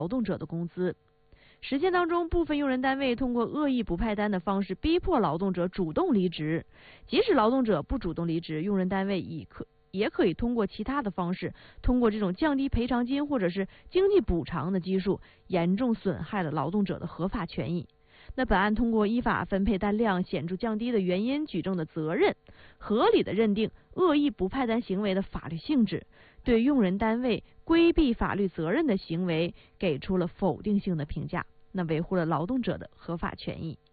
劳动者的工资。实践当中，部分用人单位通过恶意不派单的方式逼迫劳动者主动离职，即使劳动者不主动离职，用人单位也可以通过其他的方式，通过这种降低赔偿金或者是经济补偿的基数，严重损害了劳动者的合法权益。那本案通过依法分配单量显著降低的原因举证的责任，合理的认定恶意不派单行为的法律性质，对用人单位规避法律责任的行为给出了否定性的评价，那维护了劳动者的合法权益。